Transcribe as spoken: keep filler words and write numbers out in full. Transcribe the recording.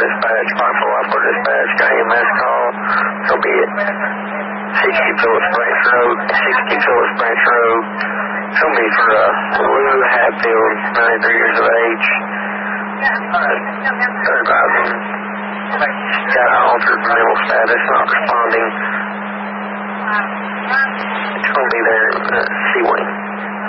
dispatch, five four one four dispatch, got E M S call. It's going to be at sixty Phillips Branch Road, sixty Phillips Branch Road. It's going to be for uh, Lou Hatfield, ninety-three years of age. Uh, they're driving. Got an altered mental status, not responding. It's going to be there in uh, Sea Wing.